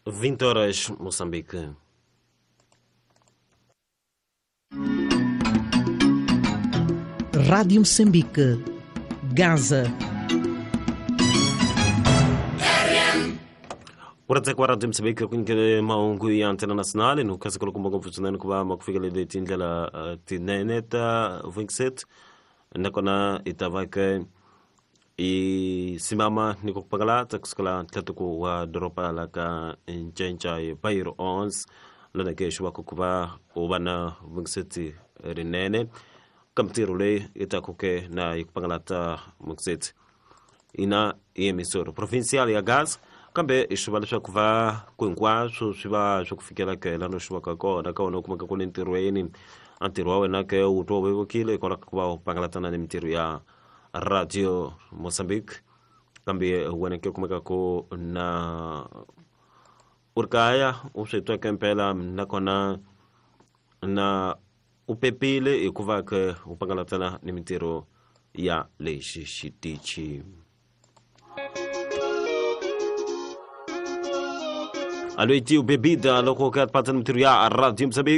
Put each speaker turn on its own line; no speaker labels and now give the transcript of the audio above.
20 horas, Moçambique.
Rádio Moçambique, Gaza.
Uratseka wa Rádio Moçambique kuingia maungu ya Antena Nacional no kazi kulukumbuka mfutunani kuba makufika lede tindlela tineneta 27 nakona itavake isimama niko kupagala takuskala tlatuku wa doropa laka nchencha Bairro 11 lana kesho wako kuba ubana 27 rinene kamtirule itakuke na ikupagala ta 27 ina emisora provincial ya Gaza kambe ishubalisha kuva kwinkwaso swiva swo kufikela ke lano swiva ka kona ka wona kumaka ku ni ntirhweni a ntirho wa wena ke wu twa vevukile kona ku va u pangalatana ni mintirho ya Radio Moçambique kambe wena ke kumaka ku na urkaya u swi twa kempela nakona na upepile hikuva ke u pangalatana ni mintirho ya lexi xitichi. Aloiti bebida loko kat patan mtiru ya Radio Moçambique